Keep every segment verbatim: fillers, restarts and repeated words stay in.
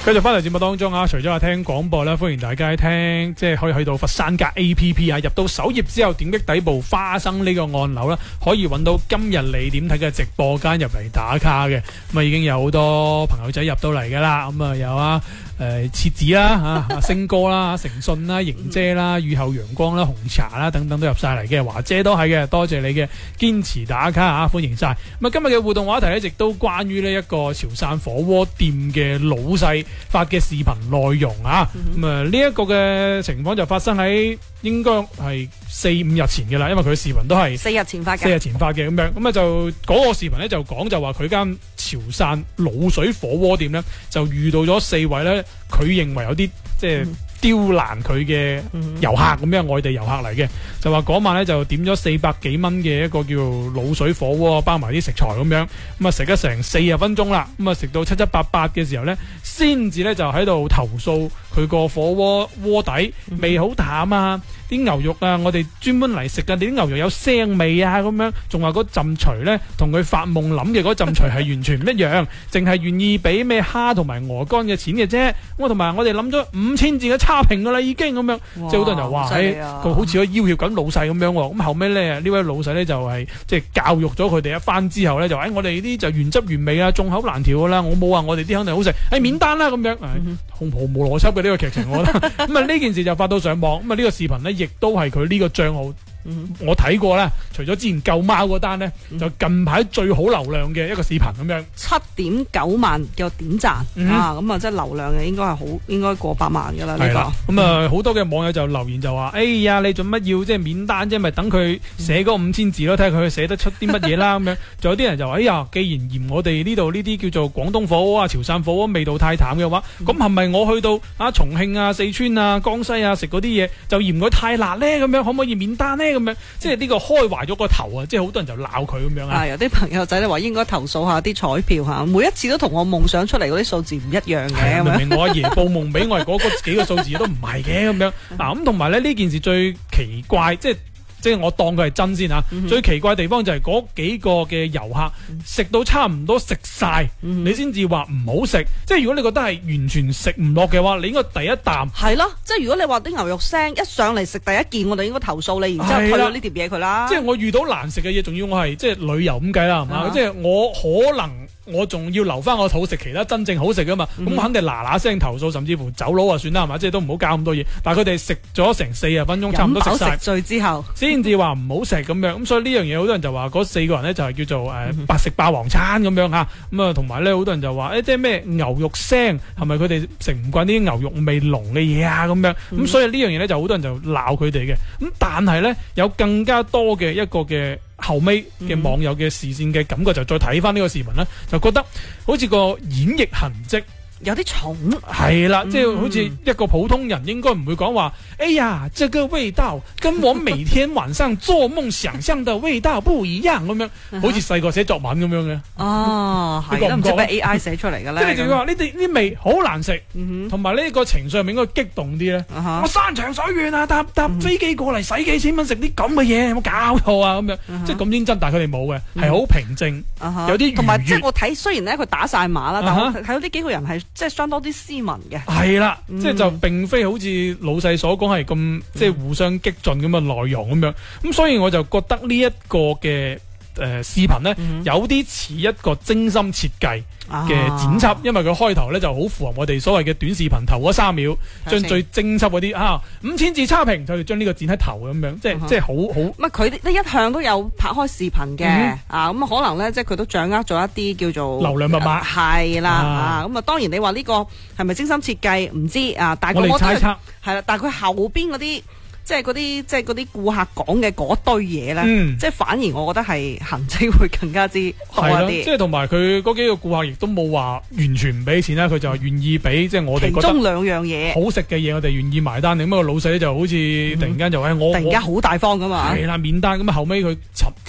繼續翻嚟節目當中啊，除咗係聽廣播啦，歡迎大家聽，即係可以去到佛山格 A P P 啊，入到首頁之後點擊底部花生呢個按鈕啦，可以揾到今日你點睇嘅直播間入嚟打卡嘅，咁啊已經有好多朋友仔入到嚟噶啦，咁啊有啊誒設子啦嚇，阿星哥啦、誠信啦、瑩姐啦、雨後陽光啦、紅茶啦等等都入晒嚟嘅，華姐都係嘅，多謝你嘅堅持打卡啊，歡迎晒。咁啊今日嘅互動話題一直都關於呢一個潮汕火鍋店嘅老細發嘅視頻內容啊，咁啊呢一個嘅情況就發生喺應該係四五日前嘅啦，因為佢視頻都係四日前發嘅， 四日前發嘅咁樣，咁啊就嗰、那個視頻咧就講就話佢間潮汕滷水火鍋店咧就遇到咗四位咧，佢認為有啲即係刁難佢嘅遊客咁樣，外地遊客嚟嘅，就話嗰晚咧就點咗四百幾蚊嘅一個叫滷水火鍋，包埋啲食材咁樣，咁啊食咗成四十分鐘啦，咁啊食到七七八八嘅時候咧，先至咧就喺度投訴佢個火鍋鍋底味好淡啊，啲牛肉啊，我哋專門嚟食嘅，啲牛肉有腥味啊咁樣，仲話嗰陣錘咧同佢發夢諗嘅嗰陣錘係完全唔一樣，淨係願意俾咩蝦同埋鵝肝嘅錢嘅啫，咁同埋我哋諗咗五千字嘅差評噶啦已經咁樣，即係好多人就話喺佢好似個要挾緊老細咁樣喎，咁後尾咧呢位老細咧就係即係教育咗佢哋一番之後咧就話、哎、我哋呢啲就原汁原味啊，眾口難調噶啦，我冇話我哋啲肯定好食，誒免單啦咁樣，毫無邏輯嘅呢個劇情我覺得，咁啊呢件事就發到上網，咁啊呢個視頻咧亦都係佢呢個賬號。嗯、我睇過啦，除咗之前救貓嗰單呢，嗯、就近排最好流量嘅一個視頻咁樣， 七點九萬嘅點讚、嗯、啊，咁啊即係流量嘅應該係好，應該過百萬噶啦呢個。咁啊好多嘅網友就留言就話：哎呀，你做乜要即係免單啫？咪等佢寫嗰五千字咯，睇下佢寫得出啲乜嘢啦咁樣。仲有啲人就話：哎呀，既然嫌我哋呢度呢啲叫做廣東火鍋啊、潮汕火鍋味道太淡嘅話，咁係咪我去到啊重慶啊、四川啊、江西啊食嗰啲嘢就嫌佢太辣呢？咁樣可唔可以免單呢？咁樣，即係呢個開壞咗個頭啊！即係好多人就鬧佢咁樣啊！ 有啲朋友仔咧話應該投訴下啲彩票嚇，每一次都同我夢想出嚟嗰啲數字唔一樣嘅。 明明我阿爺報夢俾我哋嗰嗰幾個數字都唔係嘅咁樣。嗱咁同埋咧呢件事最奇怪，即係即係我當佢係真先嚇。嗯、最奇怪嘅地方就係嗰幾個嘅遊客食到差唔多食晒，嗯、你先至話唔好食。即係如果你覺得係完全食唔落嘅話，你應該第一啖係咯。即係如果你話啲牛肉腥一上嚟食第一件，我哋應該投訴你，然之後退咗呢碟嘢佢啦。 即係我遇到難食嘅嘢，仲要我係即係旅遊咁計啦，係嘛？即係我可能。我仲要留翻我肚食其他真正好食噶嘛，咁、嗯、我肯定嗱嗱聲投訴，甚至乎走佬啊算啦係嘛，即係都唔好搞咁多嘢。但係佢哋食咗成四十分鐘，差唔多食晒， 食醉之後先至話唔好食咁樣。咁所以呢樣嘢好多人就話嗰四個人咧就係叫做誒、呃、白食霸王餐咁樣吓。咁啊同埋咧好多人就話誒、欸、即係咩牛肉腥係咪佢哋食唔慣啲牛肉味濃嘅嘢啊咁樣。咁、嗯、所以呢樣嘢咧就好多人就鬧佢哋嘅。咁但係咧有更加多嘅一個嘅。後尾嘅網友嘅視線嘅感覺就再睇翻呢個視頻咧，就覺得好似個演繹痕跡有啲重， 係啦，即係好似一個普通人應該唔會講話，哎呀，這個味道跟我每天晚上做夢想象的味道不一樣咁樣，好似細個寫作文咁樣嘅。 哦，係啦，唔知係咪 A I 寫出嚟嘅咧？ 即係就話呢啲呢味好難食，同埋呢個情緒係咪應該激動啲咧？我山長水遠啊，搭搭飛機過嚟，使幾千蚊食啲咁嘅嘢，有冇搞錯啊？咁樣即係咁先真，但係佢哋冇嘅，係好平靜，有啲同埋即係我睇，雖然咧佢打晒碼啦，但係我睇到呢幾個人係。即係相當啲斯文嘅，係啦， 嗯、即係就並非好似老細所講係咁，即係互相激進咁嘅內容咁樣。咁所以我就覺得呢一個嘅誒、呃、視頻咧，嗯、有啲似一個精心設計嘅剪輯，啊、因為佢開頭咧就好符合我哋所謂嘅短視頻頭嗰三秒，將最精輯嗰啲啊五千字差評，就將呢個剪喺頭咁樣，即係、uh huh. 即係好好。唔係佢呢一向都有拍開視頻嘅、嗯、啊，咁可能咧即係佢都掌握咗一啲叫做流量密碼， 係啦啊，咁啊當然你話呢個係咪精心設計唔知啊，但係我猜測係啦，但係佢後邊嗰啲。即係嗰啲，即係嗰啲顧客講嘅嗰堆嘢咧， 嗯、 即係反而我覺得係痕跡會更加之多一啲。 即係同埋佢嗰幾個顧客亦都冇話完全唔俾錢啦，佢就係願意俾，即係我哋覺得其中兩樣嘢好食嘅嘢，我哋願意埋單。咁啊個老細咧就好似突然間就誒、嗯哎、我突然間好大方噶嘛， 係啦免單。咁啊後尾佢尋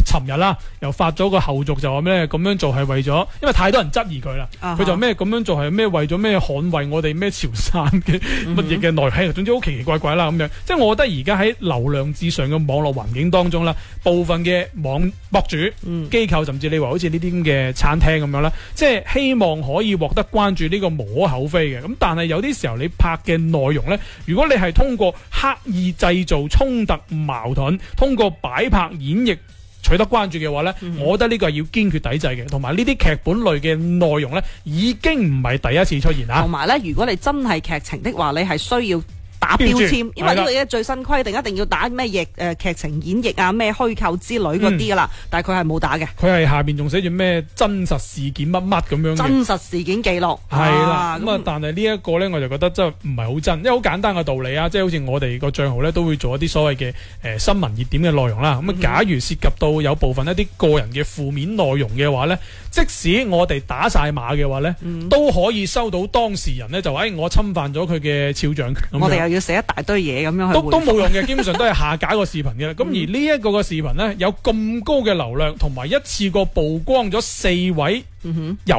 尋日啦，又發咗個後續就話咩咁樣做係為咗，因為太多人質疑佢啦，佢、uh-huh. 就咩咁樣做係咩為咗咩捍衛我哋咩潮汕嘅乜嘢嘅內容，係、uh-huh. 總之好奇奇怪怪啦咁樣。即係我覺得而家喺流量至上嘅網絡環境當中啦，部分嘅網博主、uh-huh. 機構甚至你話好似呢啲咁嘅餐廳咁樣啦，即係希望可以獲得關注呢個無可厚非嘅。咁但係有啲時候你拍嘅內容呢，如果你係通過刻意製造衝突矛盾，通過擺拍演繹取得關注嘅話呢、嗯、我覺得呢個係要堅決抵制嘅，同埋呢啲劇本類嘅內容呢，已經唔係第一次出現啦。 同埋呢，如果你真係劇情的話，你係需要打標籤，因為呢個嘅最新規定一定要打咩嘢誒劇情演繹啊，咩虛構之類嗰啲噶啦，但係佢係冇打嘅。佢係下邊仲寫住咩真實事件乜乜咁樣嘅。 真實事件記錄係啦，咁啊，啊但係呢一個咧，我就覺得真係唔係好真，因為好簡單嘅道理啊，即係好似我哋個賬號咧都會做一啲所謂嘅誒、呃、新聞熱點嘅內容啦。咁啊，假如涉及到有部分一啲個人嘅負面內容嘅話咧，即使我哋打晒碼嘅話咧、嗯，都可以收到當事人咧就話誒、哎、我侵犯咗佢嘅肖像權。 我哋又要寫一大堆嘢咁樣去都都冇用嘅，基本上都係下架個視頻嘅。咁、嗯、而呢一個個視頻咧有咁高嘅流量，同埋一次過曝光咗四位。嗯哼。